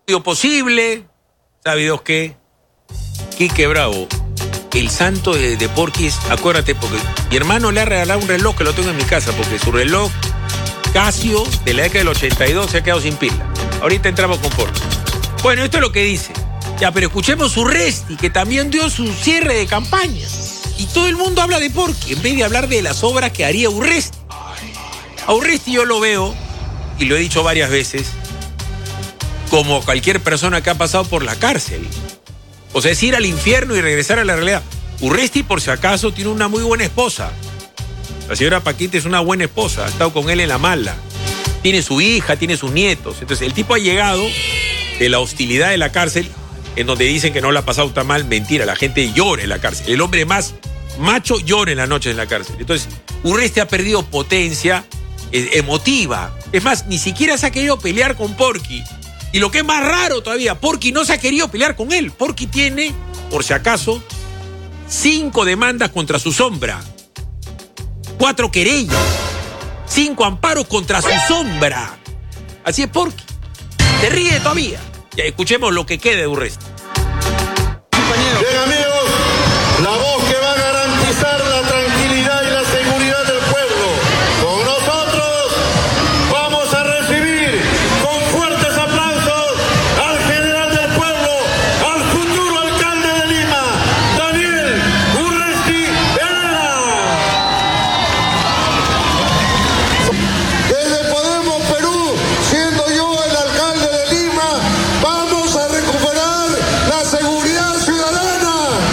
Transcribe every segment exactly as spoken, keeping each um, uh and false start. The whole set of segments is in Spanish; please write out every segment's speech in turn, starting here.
posible. ¿Sabe Dios qué? Quique Bravo, el santo de, de Porky es, acuérdate, porque mi hermano le ha regalado un reloj que lo tengo en mi casa, porque su reloj Casio de la década del ochenta y dos se ha quedado sin pila. Ahorita entramos con Porky. Bueno, esto es lo que dice. Ya, pero escuchemos Urresti, que también dio su cierre de campaña. Y todo el mundo habla de Porky, en vez de hablar de las obras que haría Urresti. A Urresti yo lo veo, y lo he dicho varias veces, como cualquier persona que ha pasado por la cárcel. O sea, es ir al infierno y regresar a la realidad. Urresti, por si acaso, tiene una muy buena esposa. La señora Paquita es una buena esposa, ha estado con él en la mala. Tiene su hija, tiene sus nietos. Entonces, el tipo ha llegado de la hostilidad de la cárcel, en donde dicen que no la ha pasado tan mal. Mentira, la gente llora en la cárcel. El hombre más macho llora en la noche en la cárcel. Entonces, Urresti ha perdido potencia eh, emotiva. Es más, ni siquiera se ha querido pelear con Porky. Y lo que es más raro todavía, Porky no se ha querido pelear con él. Porky tiene, por si acaso, cinco demandas contra su sombra. Cuatro querellas. Cinco amparos contra su sombra. Así es Porky. Se ríe todavía. Ya escuchemos lo que quede de Urresti. Bien, amigos, la voz que va a garantizar la tranquilidad y la seguridad del pueblo. Con nosotros vamos a recibir con fuertes aplausos al general del pueblo, al futuro alcalde de Lima, Daniel Urresti Herrera. Desde Podemos Perú, siendo yo el alcalde de Lima, vamos a recuperar la seguridad ciudadana.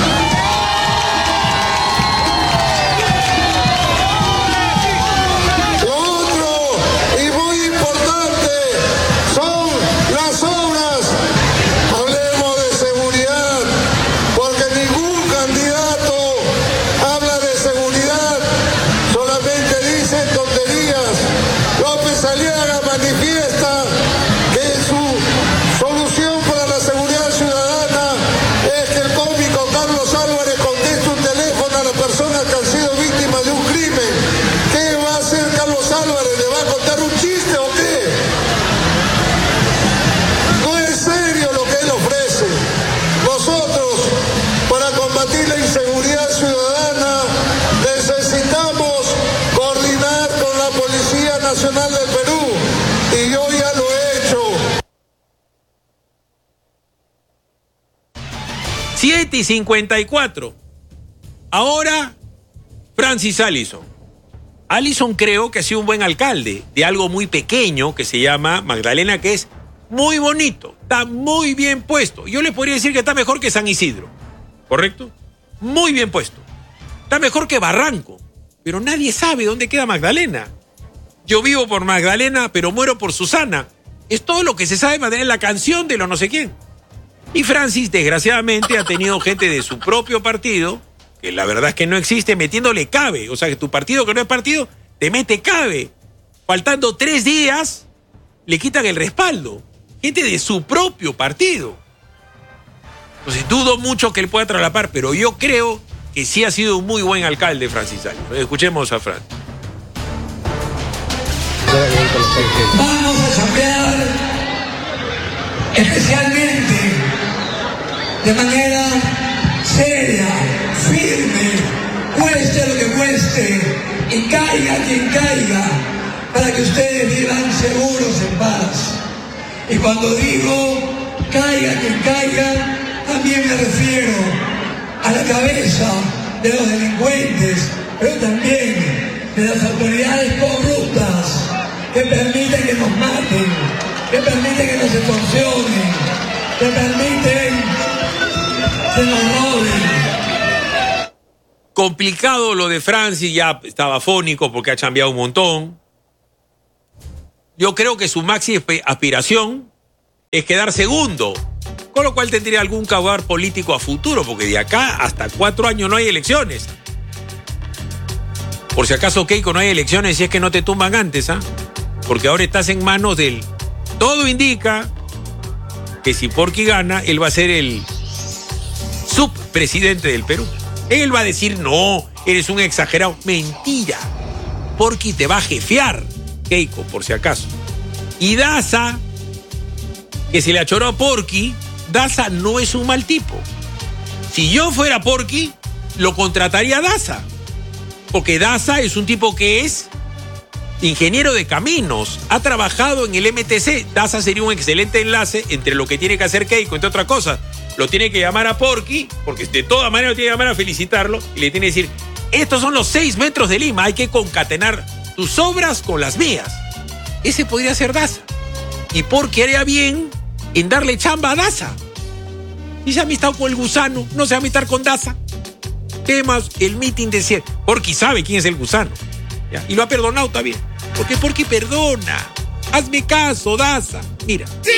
Lo otro y muy importante son las obras. Hablemos de seguridad, porque ningún candidato habla de seguridad, solamente dicen tonterías. López Aliaga manifiesta que su solución para la seguridad ciudadana es que el cómico Carlos Álvarez conteste un teléfono a las personas que han sido víctimas de un crimen. ¿Qué va a hacer Carlos Álvarez? ¿Le va a contar un chiste o qué? No es serio lo que él ofrece. Nosotros, para combatir la inseguridad ciudadana, necesitamos coordinar con la Policía Nacional del Perú. Y yo ya lo he hecho. siete y cincuenta y cuatro. Ahora, Francis Allison. Allison creo que ha sido un buen alcalde de algo muy pequeño que se llama Magdalena, que es muy bonito, está muy bien puesto. Yo le podría decir que está mejor que San Isidro, ¿correcto? Muy bien puesto. Está mejor que Barranco, pero nadie sabe dónde queda Magdalena. Yo vivo por Magdalena, pero muero por Susana. Es todo lo que se sabe de Magdalena, la canción de lo no sé quién. Y Francis, desgraciadamente, ha tenido gente de su propio partido, que la verdad es que no existe, metiéndole cabe. O sea, que tu partido, que no es partido, te mete cabe. Faltando tres días, le quitan el respaldo. Gente de su propio partido. Entonces, dudo mucho que él pueda traslapar, pero yo creo que sí ha sido un muy buen alcalde, Francis Allison. Escuchemos a Fran. Vamos a chambear especialmente de manera seria, firme, cueste lo que cueste y caiga quien caiga, para que ustedes vivan seguros en paz. Y cuando digo caiga quien caiga, también me refiero a la cabeza de los delincuentes, pero también de las autoridades corruptas que permiten que nos maten, que permiten que nos extorsionen, que permiten que nos roben. Complicado lo de Francis, ya estaba fónico porque ha chambeado un montón. Yo creo que su máxima aspiración es quedar segundo, con lo cual tendría algún caudal político a futuro, porque de acá hasta cuatro años no hay elecciones. Por si acaso, Keiko, no hay elecciones si es que no te tumban antes, ¿ah? Porque ahora estás en manos del... Todo indica que si Porky gana, él va a ser el subpresidente del Perú. Él va a decir, no, eres un exagerado. Mentira. Porky te va a jefear, Keiko, por si acaso. Y Daza, que se le achoró a Porky, Daza no es un mal tipo. Si yo fuera Porky, lo contrataría a Daza. Porque Daza es un tipo que es ingeniero de caminos, ha trabajado en el M T C. Daza sería un excelente enlace entre lo que tiene que hacer Keiko, entre otras cosas. Lo tiene que llamar a Porky, porque de todas maneras lo tiene que llamar a felicitarlo, y le tiene que decir, estos son los seis metros de Lima, hay que concatenar tus obras con las mías. Ese podría ser Daza. Y Porky haría bien en darle chamba a Daza. Y se ha amistado con el gusano, no se va a amistar con Daza. ¿Qué más? El meeting de cierre. Porky sabe quién es el gusano. ¿Ya? Y lo ha perdonado también. Porque Porky perdona. Hazme caso, Daza. Mira.